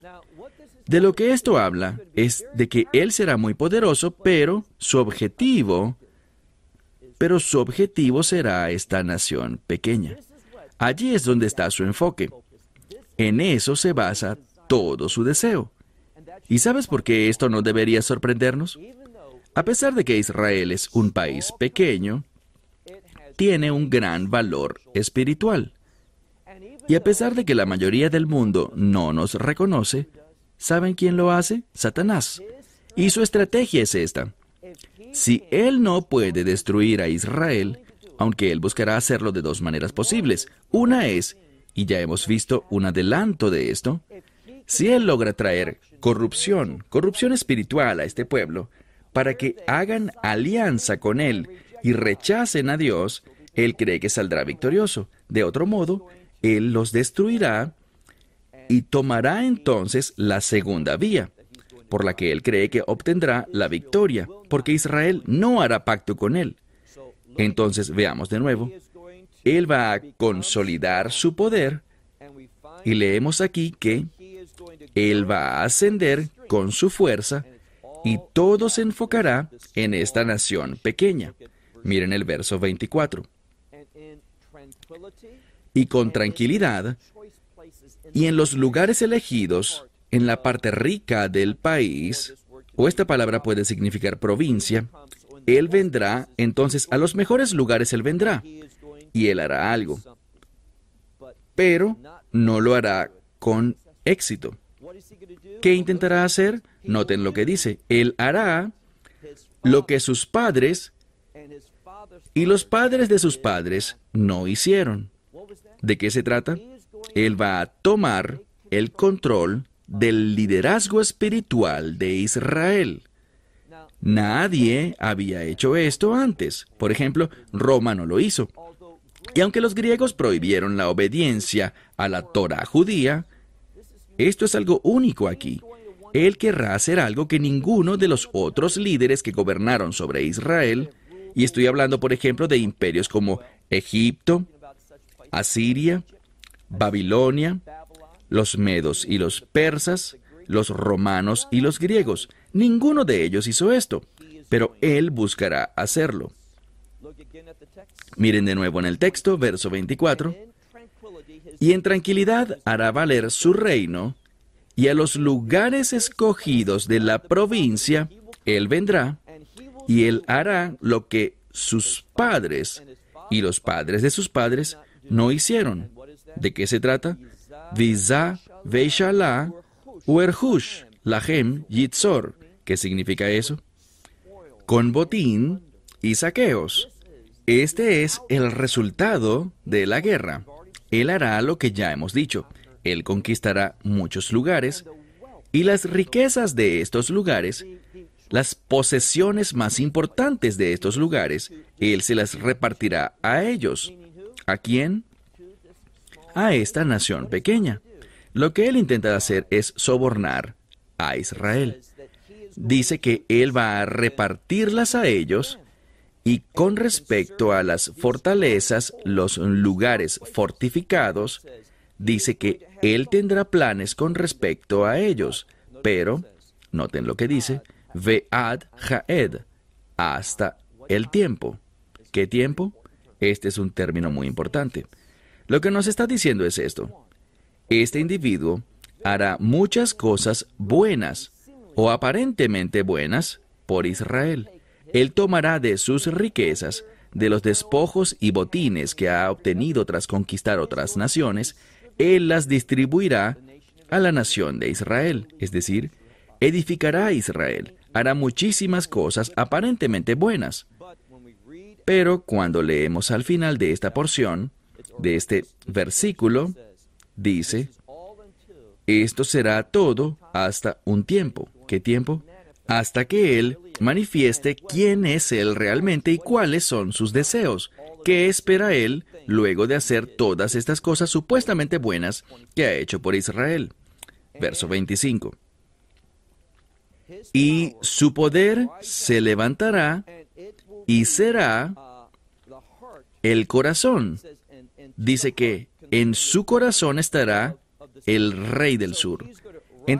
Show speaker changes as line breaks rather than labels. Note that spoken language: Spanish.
De lo que esto habla es de que Él será muy poderoso, pero su objetivo será esta nación pequeña. Allí es donde está su enfoque. En eso se basa todo su deseo. ¿Y sabes por qué esto no debería sorprendernos? A pesar de que Israel es un país pequeño, tiene un gran valor espiritual. Y a pesar de que la mayoría del mundo no nos reconoce, ¿saben quién lo hace? Satanás. Y su estrategia es esta. Si él no puede destruir a Israel, aunque él buscará hacerlo de dos maneras posibles. Una es, y ya hemos visto un adelanto de esto, si él logra traer corrupción espiritual a este pueblo, para que hagan alianza con él y rechacen a Dios, él cree que saldrá victorioso. De otro modo, él los destruirá y tomará entonces la segunda vía, por la que él cree que obtendrá la victoria, porque Israel no hará pacto con él. Entonces, veamos de nuevo. Él va a consolidar su poder, y leemos aquí que él va a ascender con su fuerza, y todo se enfocará en esta nación pequeña. Miren el verso 24. Y con tranquilidad, y en los lugares elegidos, en la parte rica del país, o esta palabra puede significar provincia, él vendrá, entonces a los mejores lugares él vendrá, y él hará algo. Pero no lo hará con éxito. ¿Qué intentará hacer? Noten lo que dice. Él hará lo que sus padres y los padres de sus padres no hicieron. ¿De qué se trata? Él va a tomar el control del liderazgo espiritual de Israel. Nadie había hecho esto antes. Por ejemplo, Roma no lo hizo. Y aunque los griegos prohibieron la obediencia a la Torá judía, esto es algo único aquí. Él querrá hacer algo que ninguno de los otros líderes que gobernaron sobre Israel, y estoy hablando, por ejemplo, de imperios como Egipto, Asiria, Babilonia, los medos y los persas, los romanos y los griegos. Ninguno de ellos hizo esto, pero él buscará hacerlo. Miren de nuevo en el texto, verso 24. Y en tranquilidad hará valer su reino, y a los lugares escogidos de la provincia él vendrá, y él hará lo que sus padres y los padres de sus padres no hicieron. ¿De qué se trata? Vizá, Veishalá, Uerhush, Lahem, Yitzor. ¿Qué significa eso? Con botín y saqueos. Este es el resultado de la guerra. Él hará lo que ya hemos dicho. Él conquistará muchos lugares, y las riquezas de estos lugares, las posesiones más importantes de estos lugares, él se las repartirá a ellos. ¿A quién? A esta nación pequeña. Lo que él intenta hacer es sobornar a Israel. Dice que él va a repartirlas a ellos, y con respecto a las fortalezas, los lugares fortificados, dice que él tendrá planes con respecto a ellos, pero, noten lo que dice, ve'ad ha'ed, hasta el tiempo. ¿Qué tiempo? Este es un término muy importante. Lo que nos está diciendo es esto. Este individuo hará muchas cosas buenas, o aparentemente buenas, por Israel. Él tomará de sus riquezas, de los despojos y botines que ha obtenido tras conquistar otras naciones, él las distribuirá a la nación de Israel, es decir, edificará a Israel, hará muchísimas cosas aparentemente buenas. Pero cuando leemos al final de esta porción, de este versículo, dice, esto será todo hasta un tiempo. ¿Qué tiempo? Hasta que Él manifieste quién es Él realmente y cuáles son sus deseos. ¿Qué espera Él luego de hacer todas estas cosas supuestamente buenas que ha hecho por Israel? Verso 25. Y su poder se levantará y será el corazón. Dice que en su corazón estará el rey del sur.